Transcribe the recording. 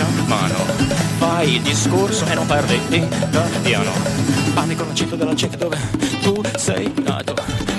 faccia mano, fai il discorso e non parli italiano, parli con l'accento della Czech dove tu sei nato.